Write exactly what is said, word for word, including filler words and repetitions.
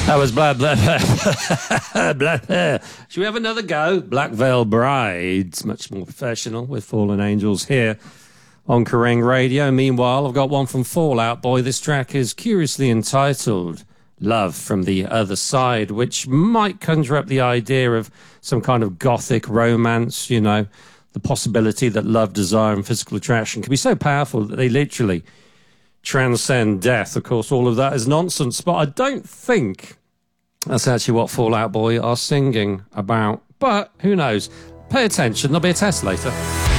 That was blah, blah, blah, blah, blah. Should we have another go? Black Veil Brides, much more professional with Fallen Angels here on Kerrang Radio. Meanwhile, I've got one from Fall Out Boy. This track is curiously entitled Love from the Other Side, which might conjure up the idea of some kind of gothic romance, you know, the possibility that love, desire and physical attraction can be so powerful that they literally transcend death. Of course, all of that is nonsense, but I don't think that's actually what Fall Out Boy are singing about. But who knows? Pay attention, there'll be a test later.